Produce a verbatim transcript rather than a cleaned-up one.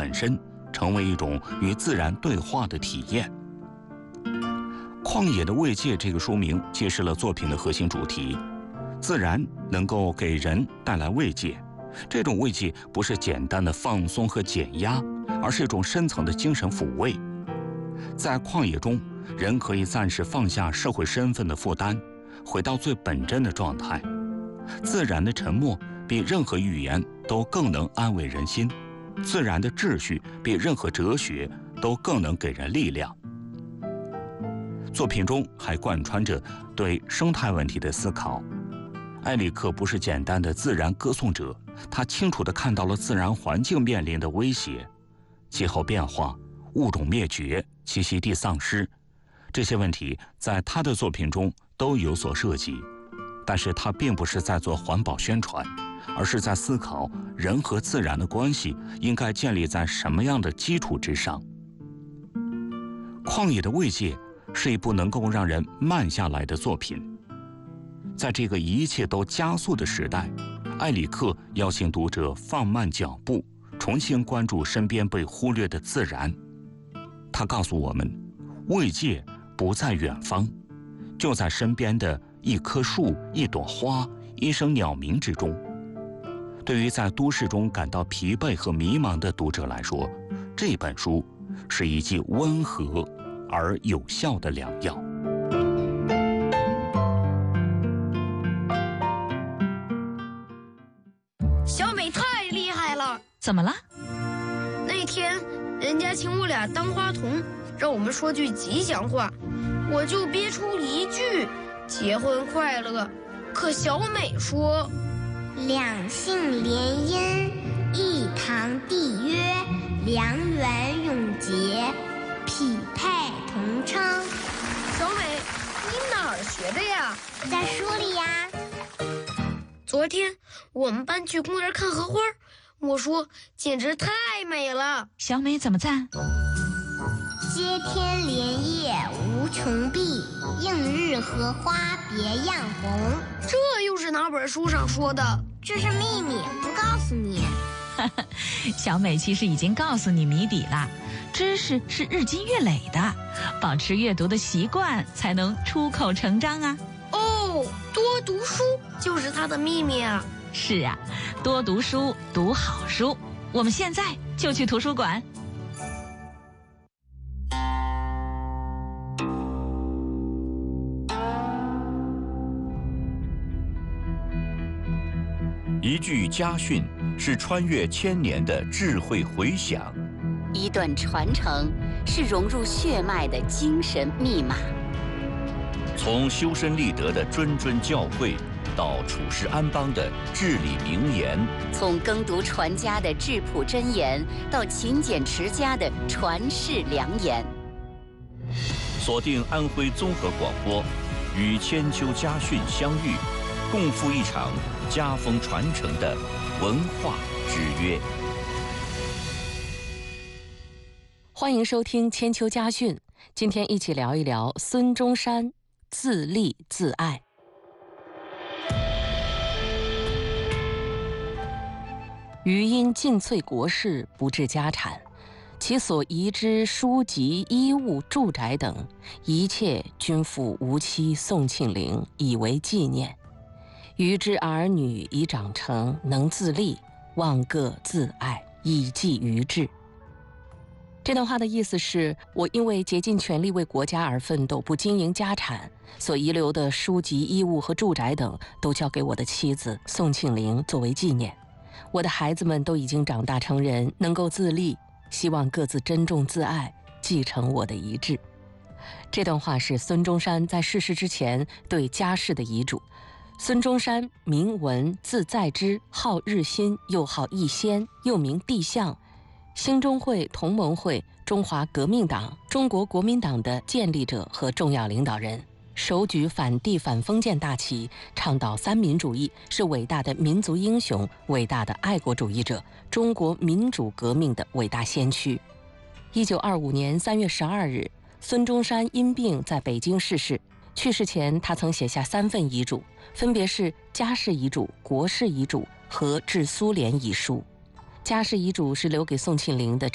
本身，成为一种与自然对话的体验。旷野的慰藉这个书名揭示了作品的核心主题：自然能够给人带来慰藉。这种慰藉不是简单的放松和减压，而是一种深层的精神抚慰。在旷野中，人可以暂时放下社会身份的负担，回到最本真的状态。自然的沉默比任何语言都更能安慰人心，自然的秩序比任何哲学都更能给人力量。作品中还贯穿着对生态问题的思考。埃里克不是简单的自然歌颂者，他清楚地看到了自然环境面临的威胁：气候变化、物种灭绝、栖息地丧失。这些问题在他的作品中都有所涉及，但是他并不是在做环保宣传，而是在思考人和自然的关系应该建立在什么样的基础之上。旷野的慰藉是一部能够让人慢下来的作品。在这个一切都加速的时代，埃里克邀请读者放慢脚步，重新关注身边被忽略的自然。他告诉我们，慰藉不在远方，就在身边的一棵树、一朵花、一声鸟鸣之中。对于在都市中感到疲惫和迷茫的读者来说，这本书是一剂温和而有效的良药。 小美太厉害了！ 怎么了？ 那天人家请我俩当花童，让我们说句吉祥话，我就憋出一句“结婚快乐”。可小美说：“ 两性联姻，一堂缔约，良缘永结，匹配同称。” 小美，你哪儿学的呀？ 在书里呀。 昨天我们班去公园看荷花，我说简直太美了。 小美怎么赞？ 接天莲叶无穷碧，映日荷花别样红。 这又是哪本书上说的？ 这是秘密，不告诉你。 小美其实已经告诉你谜底了，知识是日积月累的，保持阅读的习惯才能出口成章啊。 哦，多读书就是它的秘密啊。 是啊，多读书，读好书。我们现在就去图书馆。 一句家训是穿越千年的智慧回响， 一段传承是融入血脉的精神密码。 从修身立德的谆谆教诲，到处世安邦的至理名言； 从耕读传家的质朴箴言，到勤俭持家的传世良言。 锁定安徽综合广播，与千秋家训相遇，共赴一场家风传承的文化之约。 欢迎收听千秋家训，今天一起聊一聊孙中山自立自爱。余因尽瘁国事，不治家产，其所遗之书籍、衣物、住宅等，一切均付吴妻宋庆龄，以为纪念。余之儿女已长成，能自立，望各自爱，以继余志。这段话的意思是，我因为竭尽全力为国家而奋斗，不经营家产，所遗留的书籍、衣物和住宅等，都交给我的妻子宋庆龄作为纪念。我的孩子们都已经长大成人，能够自立，希望各自珍重自爱，继承我的遗志。这段话是孙中山在逝世之前对家世的遗嘱。孙中山名文，字在之，号日新，又号逸仙，又名帝相，兴中会、同盟会、中华革命党、中国国民党的建立者和重要领导人，手举反帝反封建大旗，倡导三民主义，是伟大的民族英雄，伟大的爱国主义者，中国民主革命的伟大先驱。一九二五年三月十二日，孙中山因病在北京逝世。去世前，他曾写下三份遗嘱，分别是家事遗嘱、国事遗嘱和致苏联遗书。家事遗嘱是留给宋庆龄的